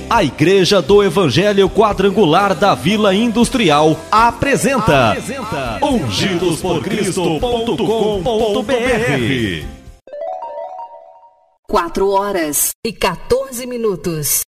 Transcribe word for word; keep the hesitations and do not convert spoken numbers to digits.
A Igreja do Evangelho Quadrangular da Vila Industrial apresenta, apresenta ungidos por cristo ponto com ponto br. Quatro horas e quatorze minutos.